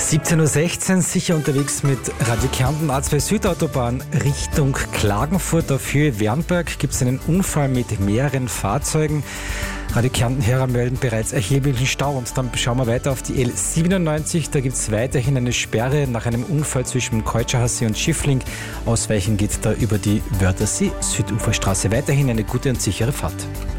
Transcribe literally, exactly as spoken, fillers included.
siebzehn Uhr sechzehn, sicher unterwegs mit Radio Kärnten A zwei Südautobahn Richtung Klagenfurt. Auf Höhe Wernberg gibt es einen Unfall mit mehreren Fahrzeugen. Radio Kärnten-Hörer melden bereits erheblichen Stau. Und dann schauen wir weiter auf die L siebenundneunzig. Da gibt es weiterhin eine Sperre nach einem Unfall zwischen Keutschersee und Schiffling. Ausweichen geht da über die Wörthersee-Süduferstraße. Weiterhin eine gute und sichere Fahrt.